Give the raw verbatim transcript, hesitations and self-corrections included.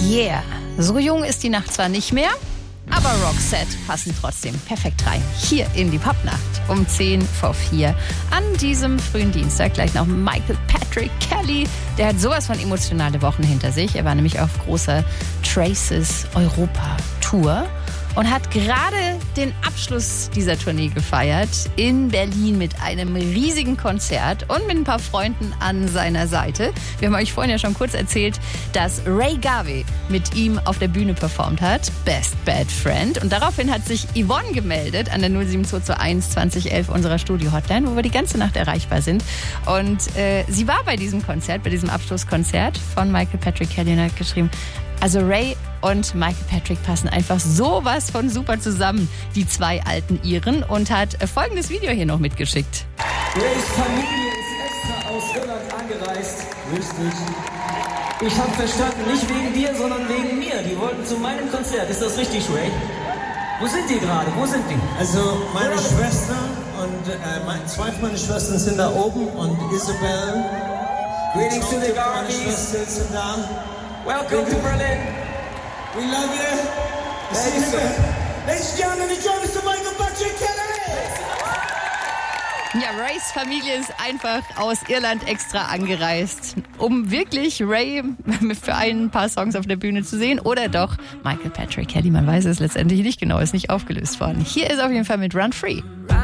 Yeah, so jung ist die Nacht zwar nicht mehr, aber Roxette passen trotzdem perfekt rein. Hier in die Popnacht um zehn vor vier an diesem frühen Dienstag. Gleich noch Michael Patrick Kelly. Der hat sowas von emotionale Wochen hinter sich. Er war nämlich auf großer Traces Europa Tour und hat gerade den Abschluss dieser Tournee gefeiert in Berlin mit einem riesigen Konzert und mit ein paar Freunden an seiner Seite. Wir haben euch vorhin ja schon kurz erzählt, dass Ray Garvey mit ihm auf der Bühne performt hat, Best Bad Friend. Und daraufhin hat sich Yvonne gemeldet an der null sieben zwei zwei eins zwanzig elf unserer Studio-Hotline, wo wir die ganze Nacht erreichbar sind. Und äh, sie war bei diesem Konzert, bei diesem Abschlusskonzert von Michael Patrick Kelly und hat geschrieben, also Ray und Michael Patrick passen einfach sowas von super zusammen, die zwei alten Iren, und hat folgendes Video hier noch mitgeschickt. Rays Familie ist extra aus Irland angereist. Richtig. Ich habe verstanden, nicht wegen dir, sondern wegen mir. Die wollten zu meinem Konzert. Ist das richtig, Ray? Wo sind die gerade? Wo sind die? Also meine ja. Schwester und äh, mein, zwei von meinen Schwestern sind da oben und Isabel. Greetings to the meine Schwestern sind da. Welcome to Berlin. We love you. Thank you, sir. Ladies and gentlemen, enjoy Mister Michael Patrick Kelly. Ja, Rays Familie ist einfach aus Irland extra angereist, um wirklich Ray für ein paar Songs auf der Bühne zu sehen. Oder doch Michael Patrick Kelly, man weiß es letztendlich nicht genau, ist nicht aufgelöst worden. Hier ist auf jeden Fall mit Run Free.